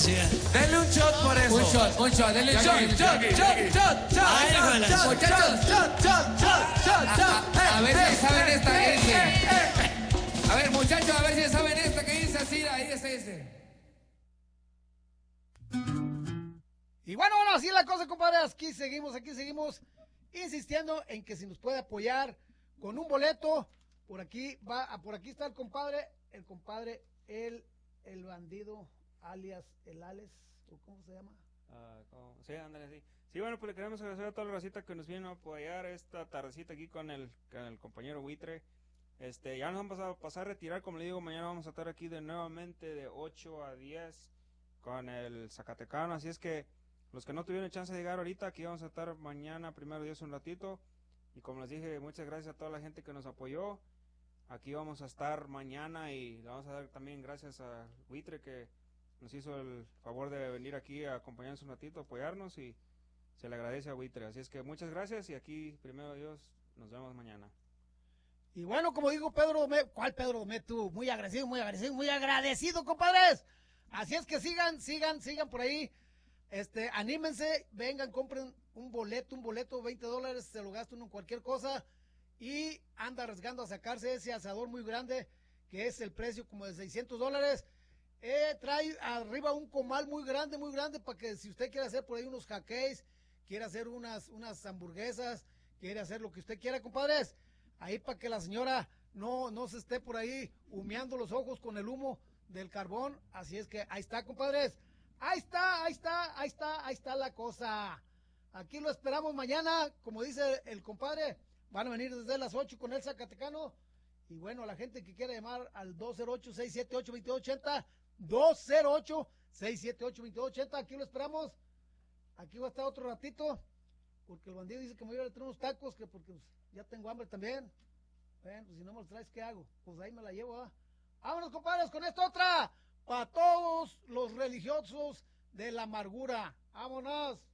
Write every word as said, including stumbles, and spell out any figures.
decía. Denle un shot por eso. Un shot, un shot, denle un shot, shot, shot, shot, shot, Ay, hijo de la shot, chica. shot, shot, shot, shot, shot, shot. A ver si saben esta que dice. A ver, muchachos, a ver si saben esta que dice así, ahí está ese. Y bueno, bueno, así es la cosa, compadre. Aquí seguimos, aquí seguimos insistiendo en que si nos puede apoyar con un boleto. Por aquí va, por aquí está el compadre, el compadre, el, el bandido, alias el Alex, ¿o cómo se llama? Uh, ¿cómo? Sí, ándale, sí. Sí, bueno, pues le queremos agradecer a toda la racita que nos vino a apoyar esta tardecita aquí con el, con el compañero Buitre. Este, ya nos vamos a pasar a retirar, como le digo, mañana vamos a estar aquí de nuevamente de ocho a diez con el Zacatecano, así es que los que no tuvieron chance de llegar ahorita, aquí vamos a estar mañana, primero Dios, un ratito, y como les dije, muchas gracias a toda la gente que nos apoyó. Aquí vamos a estar mañana y le vamos a dar también gracias a Buitre que nos hizo el favor de venir aquí a acompañarnos un ratito, apoyarnos, y se le agradece a Buitre. Así es que muchas gracias y aquí, primero Dios, nos vemos mañana. Y bueno, como digo, Pedro Domé, ¿cuál Pedro Domé tú? Muy agradecido, muy agradecido, muy agradecido, compadres. Así es que sigan, sigan, sigan por ahí. Este, anímense, vengan, compren un boleto, un boleto, veinte dólares, se lo gastan en cualquier cosa. Y anda arriesgando a sacarse ese asador muy grande, que es el precio como de seiscientos dólares. Eh, trae arriba un comal muy grande, muy grande, para que si usted quiere hacer por ahí unos hotcakes, quiere hacer unas, unas hamburguesas, quiere hacer lo que usted quiera, compadres, ahí para que la señora no, no se esté por ahí humeando los ojos con el humo del carbón. Así es que ahí está, compadres, ahí está, ahí está, ahí está, ahí está la cosa. Aquí lo esperamos mañana, como dice el compadre. Van a venir desde las ocho con el Zacatecano. Y bueno, la gente que quiera llamar al dos cero ocho, seis siete ocho, dos dos ocho cero, dos cero ocho, seis siete ocho, dos dos ocho cero, aquí lo esperamos. Aquí va a estar otro ratito, porque el bandido dice que me voy a traer unos tacos, que porque pues, ya tengo hambre también. Bueno, pues si no me los traes, ¿qué hago? Pues ahí me la llevo, ¿ah? Vámonos, compadres, con esta otra, para todos los religiosos de la amargura. Vámonos.